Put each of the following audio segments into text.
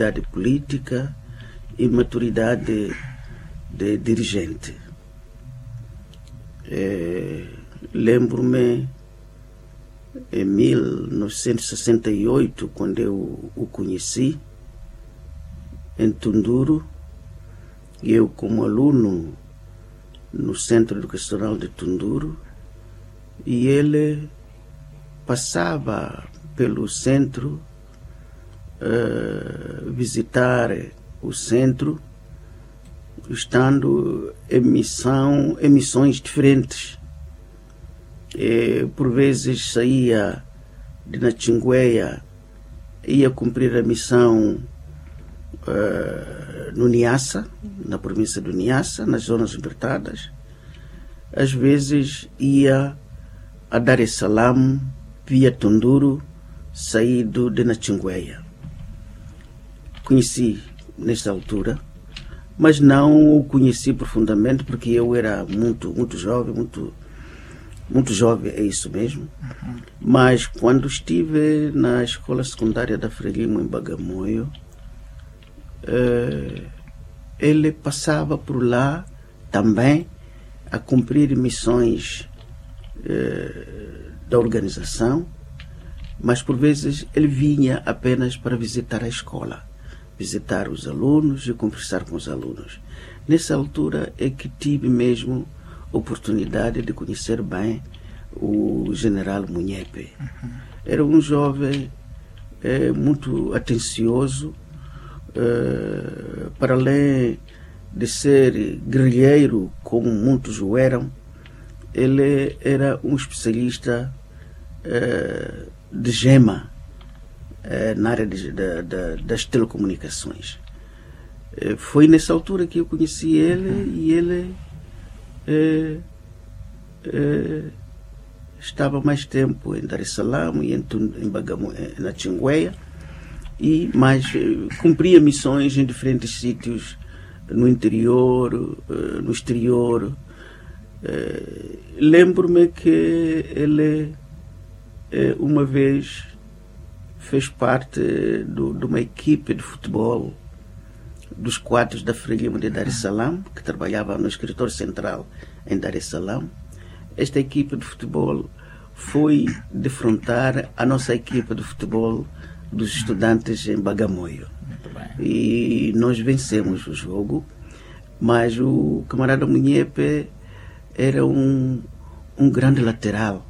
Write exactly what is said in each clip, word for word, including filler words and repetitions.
maturidade política e maturidade de dirigente. É, lembro-me em mil novecentos e sessenta e oito, quando eu o conheci em Tunduro, eu como aluno no Centro Educacional de Tunduro, e ele passava pelo centro, uh, visitar o centro, estando em, missão, em missões diferentes. E, por vezes saía de Natingueia, ia cumprir a missão uh, no Niassa, na província do Niassa, nas zonas libertadas. Às vezes ia a Dar es Salaam, via Tunduro, saído de Natingueia. Conheci nesta altura, mas não o conheci profundamente, porque eu era muito, muito jovem, muito, muito jovem, é isso mesmo. Uhum. Mas quando estive na escola secundária da Frelimo, em Bagamoyo, eh, ele passava por lá também a cumprir missões eh, da organização, mas por vezes ele vinha apenas para visitar a escola, visitar os alunos e conversar com os alunos. Nessa altura é que tive mesmo oportunidade de conhecer bem o general Munyepe. Uhum. Era um jovem eh, muito atencioso, eh, para além de ser guerrilheiro, como muitos o eram, ele era um especialista eh, de gema, na área de, de, de, das telecomunicações. Foi nessa altura que eu conheci ele, uhum. e ele eh, eh, estava mais tempo em Dar es Salaam e em, em Bagamoyo, na Natingueia, e mais eh, cumpria missões em diferentes sítios no interior, eh, no exterior. Eh, lembro-me que ele eh, uma vez fez parte do, de uma equipe de futebol dos quadros da Frelimo de Dar es Salaam, que trabalhava no escritório central em Dar es Salaam. Esta equipe de futebol foi defrontar a nossa equipe de futebol dos estudantes em Bagamoyo. E nós vencemos o jogo, mas o camarada Munyepe era um, um grande lateral.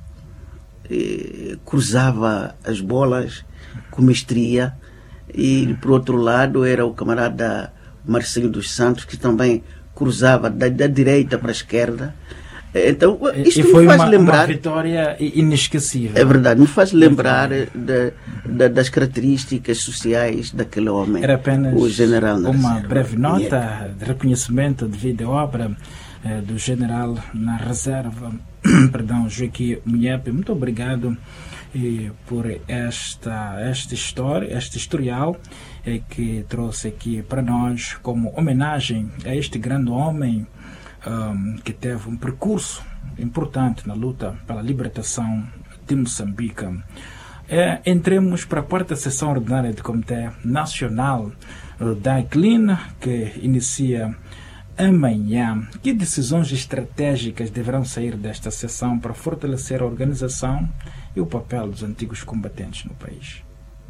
E cruzava as bolas com mestria, e por outro lado era o camarada Marcelo dos Santos, que também cruzava da, da direita para a esquerda. Então isto e me foi faz uma, lembrar, uma vitória inesquecível. é verdade, me faz lembrar de, de, das características sociais daquele homem. Era apenas o general uma reserva, breve nota Munyepe. de reconhecimento devido à obra eh, do general na reserva, perdão, Joaquim Munyepe. Muito obrigado eh, por esta, esta história, este historial eh, que trouxe aqui para nós como homenagem a este grande homem um, que teve um percurso importante na luta pela libertação de Moçambique. É, entremos para a quarta sessão ordinária do Comitê Nacional da I C L I N, que inicia amanhã. Que decisões estratégicas deverão sair desta sessão para fortalecer a organização e o papel dos antigos combatentes no país?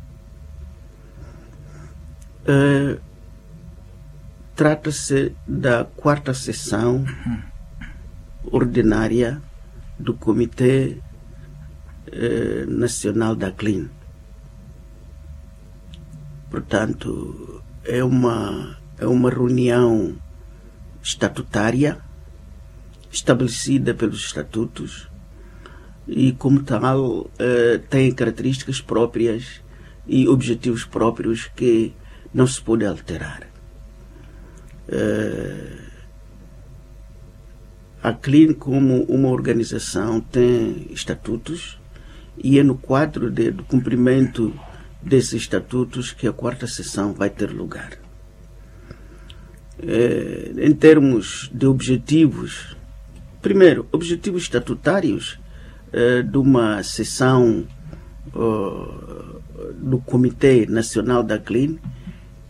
Uh, Trata-se da quarta sessão uhum. ordinária do Comitê uh, Nacional da I C L I N. Portanto, é uma, é uma reunião estatutária, estabelecida pelos estatutos, e como tal eh, tem características próprias e objetivos próprios que não se pode alterar. Eh, a I C L I N, como uma organização, tem estatutos, e é no quadro de, do cumprimento desses estatutos que a quarta sessão vai ter lugar. Eh, em termos de objetivos, primeiro, objetivos estatutários eh, de uma sessão uh, do Comitê Nacional da I C L I N